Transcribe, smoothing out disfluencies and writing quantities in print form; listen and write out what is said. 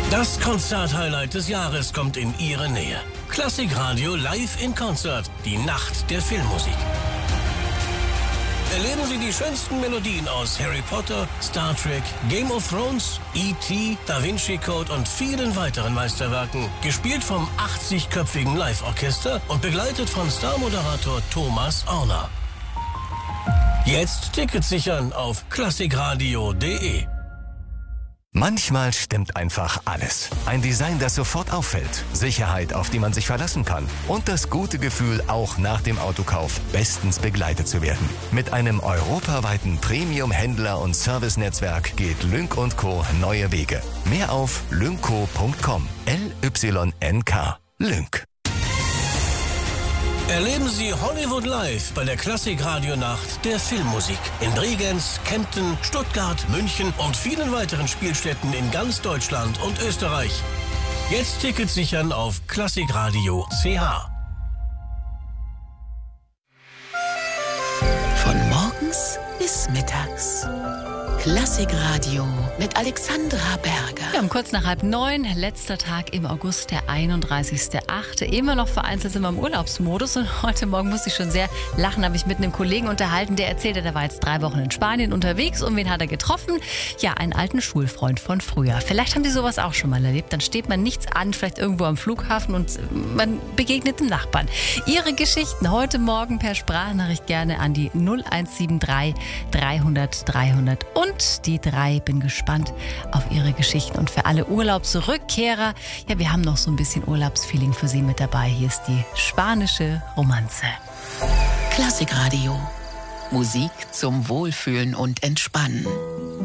Das Konzert-Highlight des Jahres kommt in Ihre Nähe. Klassikradio live in Konzert, die Nacht der Filmmusik. Erleben Sie die schönsten Melodien aus Harry Potter, Star Trek, Game of Thrones, E.T., Da Vinci Code und vielen weiteren Meisterwerken. Gespielt vom 80-köpfigen Live-Orchester und begleitet von Star-Moderator Thomas Orner. Jetzt Tickets sichern auf klassikradio.de. Manchmal stimmt einfach alles. Ein Design, das sofort auffällt. Sicherheit, auf die man sich verlassen kann. Und das gute Gefühl, auch nach dem Autokauf bestens begleitet zu werden. Mit einem europaweiten Premium-Händler- und Servicenetzwerk geht Lynk & Co. neue Wege. Mehr auf lynco.com. LYNK. Lynk. Erleben Sie Hollywood live bei der Klassik-Radio-Nacht der Filmmusik. In Bregenz, Kempten, Stuttgart, München und vielen weiteren Spielstätten in ganz Deutschland und Österreich. Jetzt Tickets sichern auf klassikradio.ch. Von morgens bis mittags. Klassikradio mit Alexandra Berger. Ja, um kurz nach 8:30, letzter Tag im August, der 31.8. Immer noch vereinzelt sind wir im Urlaubsmodus und heute Morgen musste ich schon sehr lachen, habe ich mit einem Kollegen unterhalten, der erzählte, der war jetzt 3 Wochen in Spanien unterwegs und wen hat er getroffen? Ja, einen alten Schulfreund von früher. Vielleicht haben Sie sowas auch schon mal erlebt, dann steht man nichts an, vielleicht irgendwo am Flughafen und man begegnet dem Nachbarn. Ihre Geschichten heute Morgen per Sprachnachricht gerne an die 0173 300 300 und die 3. Bin gespannt auf Ihre Geschichten. Und für alle Urlaubsrückkehrer, ja, wir haben noch so ein bisschen Urlaubsfeeling für Sie mit dabei. Hier ist die spanische Romanze. Klassikradio. Musik zum Wohlfühlen und Entspannen.